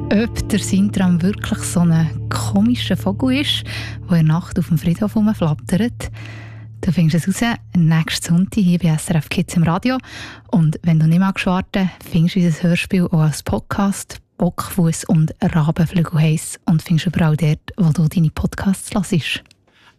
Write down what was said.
Ob der Sintram wirklich so ein komischer Vogel ist, der in der Nacht auf dem Friedhof herumflattert, du findest es raus nächsten Sonntag hier bei SRF Kids im Radio. Und wenn du nicht magst warten, findest du unser Hörspiel auch als Podcast «Bockfuss und Rabenflügel» heiss und findest überall dort, wo du deine Podcasts hörst.